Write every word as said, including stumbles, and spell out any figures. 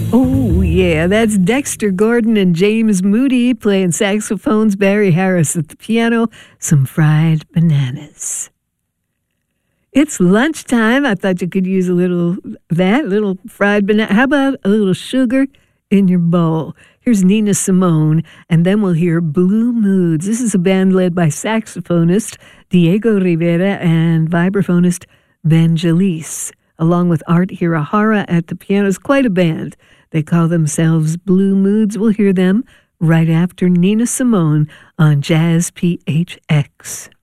Oh, yeah, that's Dexter Gordon and James Moody playing saxophones, Barry Harris at the piano, some fried bananas. It's lunchtime. I thought you could use a little that, little fried banana. How about a little sugar in your bowl? Here's Nina Simone, and then we'll hear Blue Moods. This is a band led by saxophonist Diego Rivera and vibraphonist Vangelis, along with Art Hirahara at the piano. It's quite a band. They call themselves Blue Moods. We'll hear them right after Nina Simone on Jazz P H X.